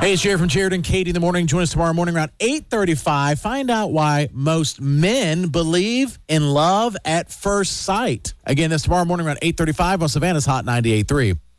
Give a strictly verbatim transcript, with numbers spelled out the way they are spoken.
Hey, it's Jerry from Sheridan. Katie in the morning. Join us tomorrow morning around eight thirty-five. Find out why most men believe in love at first sight. Again, that's tomorrow morning around eight thirty-five on Savannah's Hot ninety-eight point three.